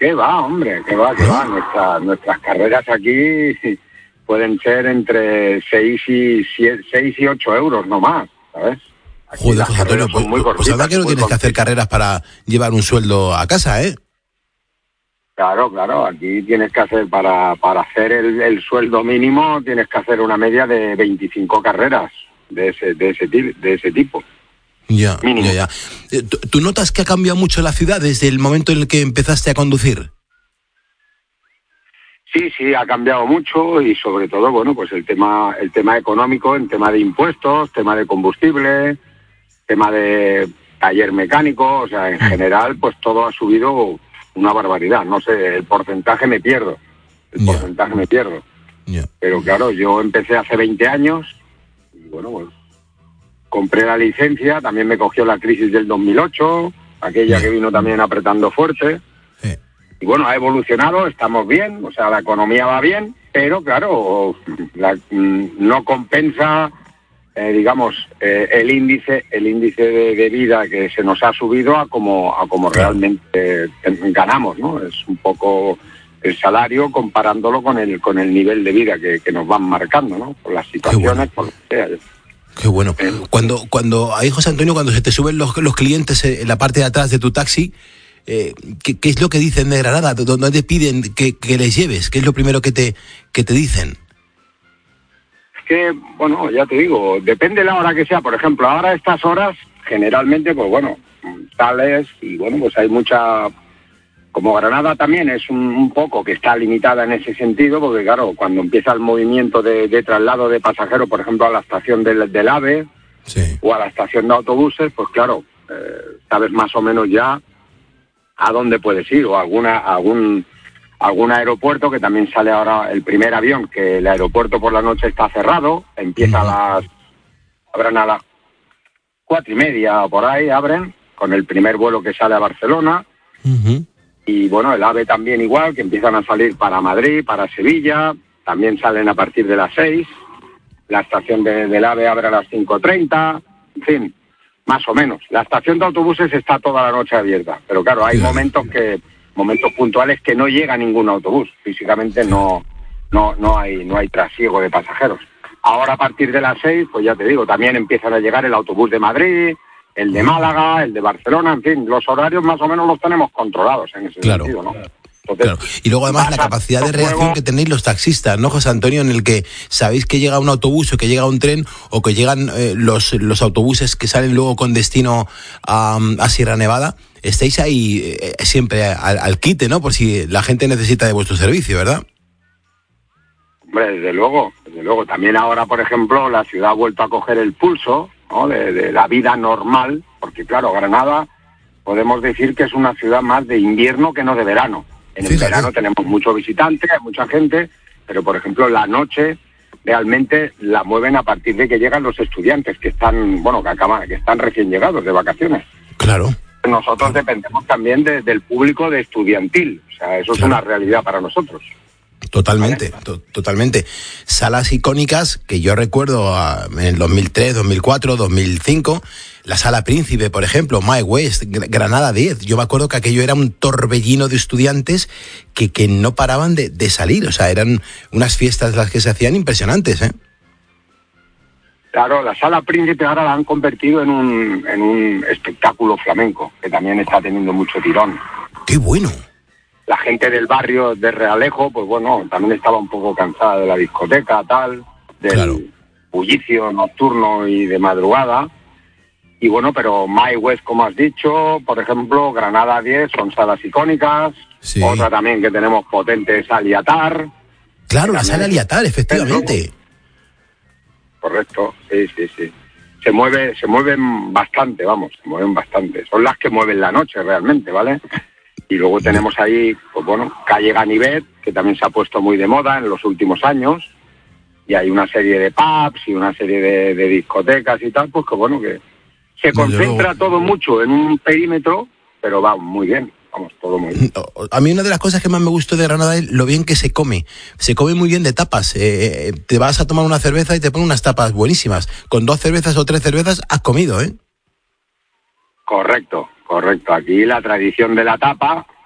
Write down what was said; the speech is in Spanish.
¿Qué va, hombre? ¿Qué va? Nuestras carreras aquí pueden ser entre 6 y 8 euros, no más, ¿sabes? Aquí Joder, las José Antonio, carreras son muy cortitas. pues anda que no tienes que hacer carreras para llevar un sueldo a casa, ¿eh? Claro, aquí tienes que hacer, para hacer el sueldo mínimo, tienes que hacer una media de 25 carreras de ese tipo. Ya. Mínimo. ¿Tú notas que ha cambiado mucho la ciudad desde el momento en el que empezaste a conducir? Sí, ha cambiado mucho y sobre todo, bueno, pues el tema económico, el tema de impuestos, tema de combustible, tema de taller mecánico, o sea, en general, pues todo ha subido una barbaridad. No sé, el porcentaje me pierdo. Ya. Pero claro, yo empecé hace 20 años y bueno, pues compré la licencia, también me cogió la crisis del 2008, aquella que vino también apretando fuerte. Sí. Y bueno, ha evolucionado, estamos bien, o sea, la economía va bien, pero claro, no compensa, digamos, el índice de vida que se nos ha subido a como realmente ganamos, ¿no? Es un poco el salario comparándolo con el nivel de vida que nos van marcando, ¿no? Por las situaciones, por lo que sea. Qué bueno. Cuando ahí, José Antonio, cuando se te suben los clientes en la parte de atrás de tu taxi, ¿qué es lo que dicen de Granada? ¿Dónde te piden que les lleves? ¿Qué es lo primero que te dicen? Es que, bueno, ya te digo, depende la hora que sea. Por ejemplo, ahora a estas horas, generalmente, pues bueno, sales y bueno, pues hay mucha... Como Granada también es un poco que está limitada en ese sentido, porque claro, cuando empieza el movimiento de traslado de pasajeros, por ejemplo, a la estación del AVE, sí, o a la estación de autobuses, pues claro, sabes más o menos ya a dónde puedes ir, o algún aeropuerto, que también sale ahora el primer avión, que el aeropuerto por la noche está cerrado, empieza abren a las 4:30 o por ahí, abren, con el primer vuelo que sale a Barcelona. Y bueno, el AVE también igual, que empiezan a salir para Madrid, para Sevilla, también salen a partir de las 6, la estación del AVE abre a las 5:30, en fin, más o menos. La estación de autobuses está toda la noche abierta, pero claro, hay momentos puntuales que no llega ningún autobús, físicamente no hay trasiego de pasajeros. Ahora a partir de las 6, pues ya te digo, también empiezan a llegar el autobús de Madrid, el de Málaga, el de Barcelona, en fin, los horarios más o menos los tenemos controlados en ese sentido, ¿no? Entonces, claro. Y luego además la capacidad de reacción que tenéis los taxistas, ¿no, José Antonio? En el que sabéis que llega un autobús o que llega un tren o que llegan los autobuses que salen luego con destino a Sierra Nevada. Estáis ahí siempre al quite, ¿no? Por si la gente necesita de vuestro servicio, ¿verdad? Hombre, desde luego. También ahora, por ejemplo, la ciudad ha vuelto a coger el pulso, ¿no? de la vida normal, porque claro, Granada podemos decir que es una ciudad más de invierno que no de verano. En el verano tenemos muchos visitantes, hay mucha gente, pero por ejemplo la noche realmente la mueven a partir de que llegan los estudiantes que están, que están recién llegados de vacaciones. Claro. Nosotros dependemos también del público de estudiantil, o sea, eso es una realidad para nosotros. Totalmente, totalmente. Salas icónicas que yo recuerdo en el 2003, 2004, 2005, la Sala Príncipe, por ejemplo, Mae West, Granada 10. Yo me acuerdo que aquello era un torbellino de estudiantes que no paraban de salir. O sea, eran unas fiestas las que se hacían impresionantes, ¿eh? Claro, la Sala Príncipe ahora la han convertido en un espectáculo flamenco, que también está teniendo mucho tirón. ¡Qué bueno! La gente del barrio de Realejo, pues bueno, también estaba un poco cansada de la discoteca, del bullicio nocturno y de madrugada. Y bueno, pero Mae West, como has dicho, por ejemplo, Granada 10 son salas icónicas. Sí. Otra también que tenemos potente es Aliatar. Claro, la Sala Aliatar, efectivamente. Correcto, sí. Se mueven bastante. Son las que mueven la noche realmente, ¿vale? Y luego tenemos ahí, pues bueno, Calle Ganivet, que también se ha puesto muy de moda en los últimos años. Y hay una serie de pubs y una serie de discotecas y tal, pues que bueno, que se concentra todo mucho en un perímetro, pero va muy bien. Todo muy bien. A mí una de las cosas que más me gustó de Granada es lo bien que se come. Se come muy bien de tapas. Te vas a tomar una cerveza y te ponen unas tapas buenísimas. Con 2 cervezas o 3 cervezas has comido, ¿eh? Correcto. Aquí la tradición de la tapa,